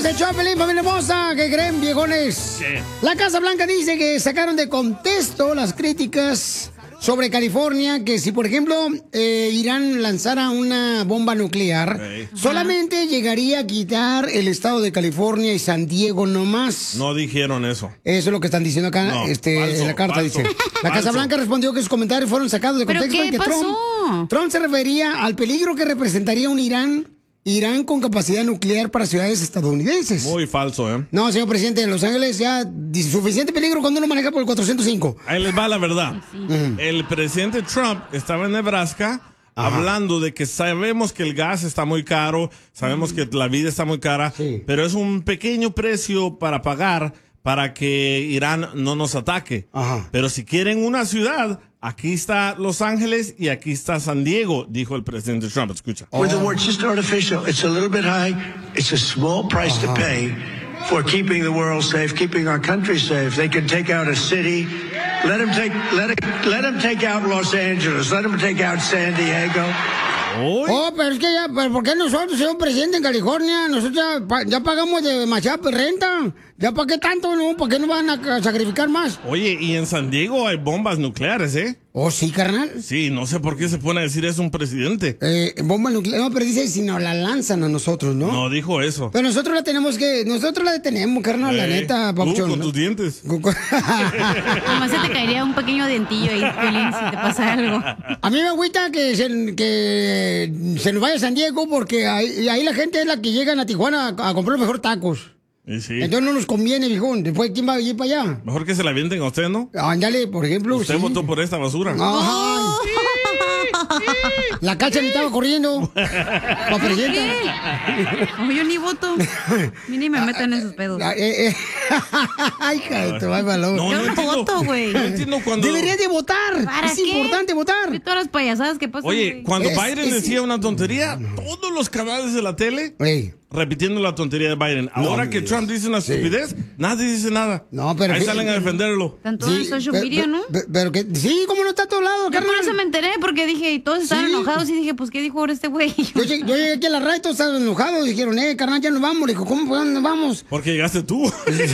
el Choplin, familia hermosa. ¿Qué creen, viejones? ¿Qué? La Casa Blanca dice que sacaron de contexto las críticas sobre California, que si, por ejemplo, Irán lanzara una bomba nuclear, solamente llegaría a quitar el estado de California y San Diego nomás. No dijeron eso. Eso es lo que están diciendo acá No, en la carta, falso, dice. La Casa Blanca respondió que sus comentarios fueron sacados de ¿Pero contexto qué y que pasó? Trump se refería al peligro que representaría un Irán con capacidad nuclear para ciudades estadounidenses. Muy falso, ¿eh? No, señor presidente, en Los Ángeles ya dice, suficiente peligro cuando uno maneja por el 405. Ahí les va la verdad. El presidente Trump estaba en Nebraska hablando de que sabemos que el gas está muy caro, sabemos que la vida está muy cara, pero es un pequeño precio para pagar para que Irán no nos ataque. Pero si quieren una ciudad, aquí está Los Ángeles y aquí está San Diego, dijo el presidente Trump. Escucha. With the word just artificial, it's a little bit high. It's a small price to pay for keeping the world safe, keeping our country safe. They can take out a city. Let them take out Los Angeles. Let them take out San Diego. Oh, pero es que ya, pero ¿por qué nosotros, señor presidente, en California, nosotros ya pagamos demasiada renta? ¿Ya para qué tanto, no? ¿Para qué nos van a sacrificar más? Oye, y en San Diego hay bombas nucleares, ¿eh? ¿Oh, sí, carnal? Sí, no sé por qué se pone a decir eso un presidente. Bomba nuclear, no, pero dice si nos la lanzan a nosotros, ¿no? No dijo eso. Pero nosotros la detenemos, carnal, la neta, papuchón. Con tus dientes. Además se te caería un pequeño dentillo ahí, Piolín, si te pasa algo. A mí me agüita que se nos vaya a San Diego porque ahí la gente es la que llegan a Tijuana a comprar mejor tacos. Sí. Entonces no nos conviene, viejón. Después, ¿quién va a ir para allá? Mejor que se la avienten a usted, ¿no? Ándale, por ejemplo. Usted votó por esta basura. Ay. La Cacha ni estaba corriendo. La presidenta. Como yo ni voto. Ni me meto en esos pedos. Ay, hija de tu balón. Yo no voto, güey. No entiendo cuando... Deberías de votar. ¿Para es qué? importante votar. Y todas las payasadas que pasan. Oye, güey. cuando Biden decía una tontería, todos los canales de la tele repitiendo la tontería de Biden. Ahora que Trump dice una estupidez, nadie dice nada. No, pero ahí salen a defenderlo. Tanto en social media, ¿no? Pero que sí, ¿cómo no está a todos lados, Yo carnal? por eso me enteré, porque dije, y todos estaban enojados, y dije, pues, ¿qué dijo ahora este güey? Yo llegué aquí a la radio, todos estaban enojados. Dijeron, carnal, ya nos vamos. Le dijo, ¿cómo pues, dónde vamos? Porque llegaste tú.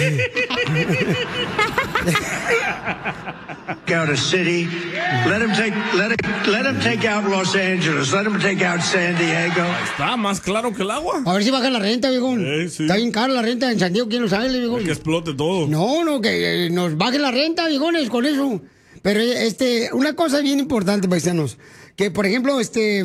Out a city. Let them take out Los Angeles. Let them take out San Diego. Está más claro que el agua. A ver si baja la renta, viejo. Sí. Está bien cara la renta en San Diego, ¿quién lo sabe, viejo? Que explote todo. No, que nos baje la renta, viejones, con eso. Pero una cosa bien importante, paisanos, que por ejemplo,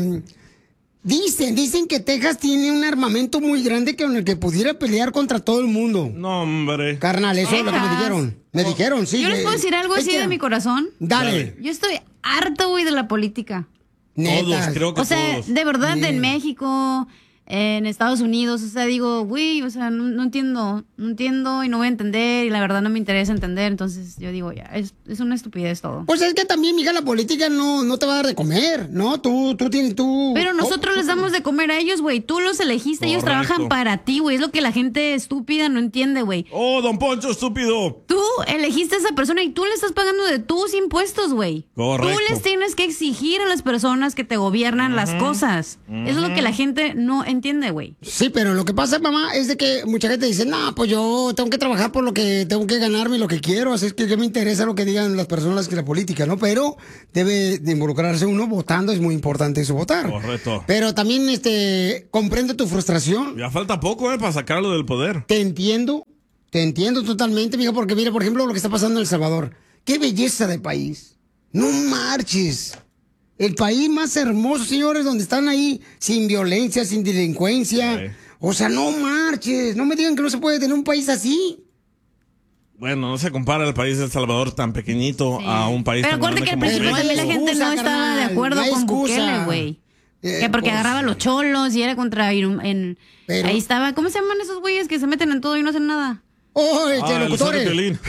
dicen que Texas tiene un armamento muy grande con el que pudiera pelear contra todo el mundo. No, hombre. Carnal, eso es lo que me dijeron. Me dijeron, sí. Yo les puedo decir algo así de mi corazón. Dale. Yo estoy harto, güey, de la política. Todos, creo que o sea, todos. de verdad, en México, en Estados Unidos, o sea, digo, güey, o sea, no entiendo y no voy a entender y la verdad no me interesa entender, entonces yo digo, ya, es una estupidez todo. Pues es que también, mija, la política no te va a dar de comer, ¿no? Tú tienes. Pero nosotros les damos de comer a ellos, güey, tú los elegiste, ellos trabajan para ti, güey, es lo que la gente estúpida no entiende, güey. Oh, don Poncho, estúpido. Tú elegiste a esa persona y tú le estás pagando de tus impuestos, güey. Correcto. Tú les tienes que exigir a las personas que te gobiernan las cosas. Eso es lo que la gente no entiende, güey. Sí, pero lo que pasa, mamá, es de que mucha gente dice, no, pues yo tengo que trabajar por lo que tengo que ganarme, lo que quiero, así es que me interesa lo que digan las personas que la política, ¿no? Pero debe de involucrarse uno votando, es muy importante eso, votar. Correcto. Pero también, comprendo tu frustración. Ya falta poco, para sacarlo del poder. Te entiendo totalmente, mija, porque mira, por ejemplo, lo que está pasando en El Salvador. ¡Qué belleza de país! ¡No marches! El país más hermoso, señores, donde están ahí sin violencia, sin delincuencia. Sí. O sea, no marches. No me digan que no se puede tener un país así. Bueno, no se compara el país de El Salvador tan pequeñito a un país tan grande como México. Pero acuérdate que al principio también la gente no estaba de acuerdo con Bukele, güey. Que porque agarraba a los cholos y era contra... Ahí estaba... ¿Cómo se llaman esos güeyes que se meten en todo y no hacen nada? ¡Oh, locutores! ¡No le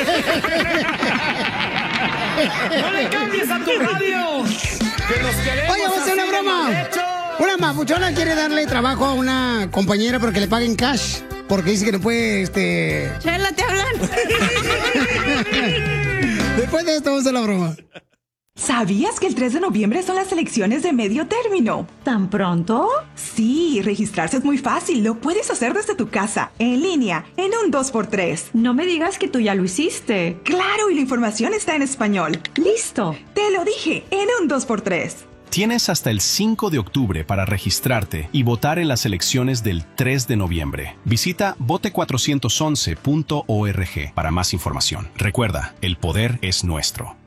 cambies a tu radio! ¡Que nos queremos! Oye, voy a hacer una broma. Una mapuchona quiere darle trabajo a una compañera pero que le paguen cash. Porque dice que no puede, Chela, te hablan. Después de esto vamos a hacer la broma. ¿Sabías que el 3 de noviembre son las elecciones de medio término? ¿Tan pronto? Sí, registrarse es muy fácil. Lo puedes hacer desde tu casa, en línea, en un 2x3. No me digas que tú ya lo hiciste. Claro, y la información está en español. ¡Listo! Te lo dije, en un 2x3. Tienes hasta el 5 de octubre para registrarte y votar en las elecciones del 3 de noviembre. Visita vote411.org para más información. Recuerda, el poder es nuestro.